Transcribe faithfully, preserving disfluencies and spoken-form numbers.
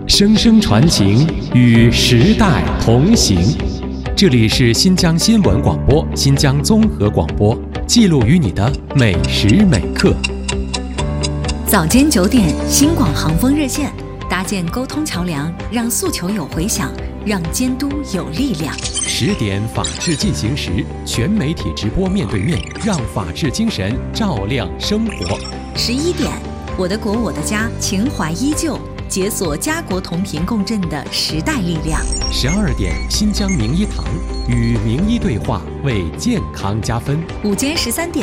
声声传情，与时代同行。这里是新疆新闻广播、新疆综合广播，记录与你的每时每刻。 早间九点，新广航风热线，搭建沟通桥梁，让诉求有回响，让监督有力量。 十点，法治进行时，全媒体直播面对面，让法治精神照亮生活。 十一点，我的国我的家，情怀依旧，解锁家国同频共振的时代力量。 十二点，新疆名医堂与名医对话，为健康加分。 午间十三点，